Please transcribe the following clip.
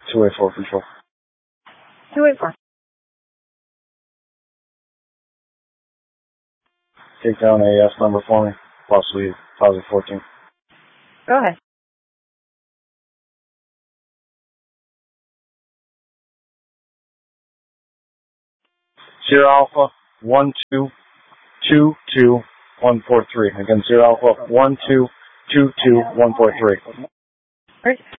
284 control. 284. Take down a S number for me, possibly positive 14. Go ahead. Sierra Alpha 1222143. Again, Sierra Alpha 1222143. Great.